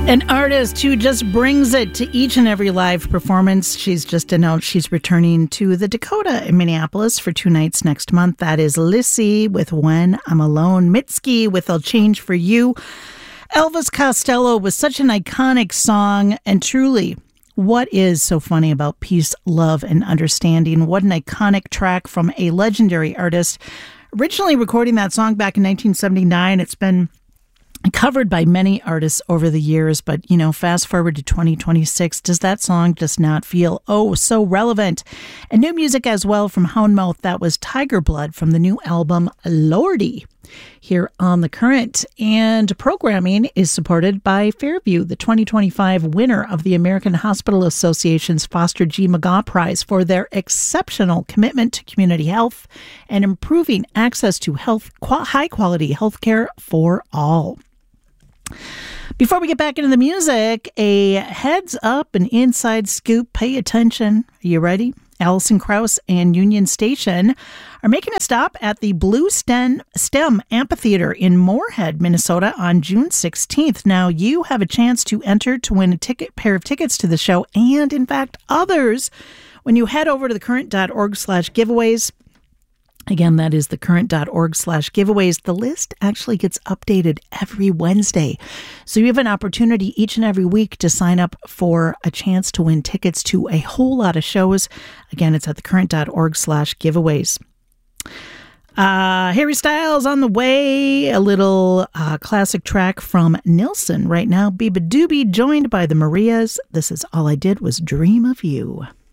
An artist who just brings it to each and every live performance. She's just announced she's returning to the Dakota in Minneapolis for 2 nights next month. That is Lissy with When I'm Alone, Mitski with I'll Change for You. Elvis Costello was such an iconic song, and truly, what is so funny about peace, love, and understanding? What an iconic track from a legendary artist. Originally recording that song back in 1979, it's been covered by many artists over the years, but, fast forward to 2026, does that song just not feel, so relevant? And new music as well from Houndmouth. That was Tiger Blood from the new album Lordy, here on The Current. And programming is supported by Fairview, the 2025 winner of the American Hospital Association's Foster G. McGaugh Prize for their exceptional commitment to community health and improving access to high-quality health care for all. Before we get back into the music, a heads up, an inside scoop. Pay attention. Are you ready? Alison Krauss and Union Station are making a stop at the Blue STEM Amphitheater in Moorhead, Minnesota on June 16th. Now, you have a chance to enter to win a pair of tickets to the show and, in fact, others when you head over to thecurrent.org/giveaways. Again, that is thecurrent.org/giveaways. The list actually gets updated every Wednesday. So you have an opportunity each and every week to sign up for a chance to win tickets to a whole lot of shows. Again, it's at thecurrent.org/giveaways. Harry Styles on the way. A little classic track from Nilsson right now. Biba Doobie joined by the Marias. This is All I Did Was Dream of You.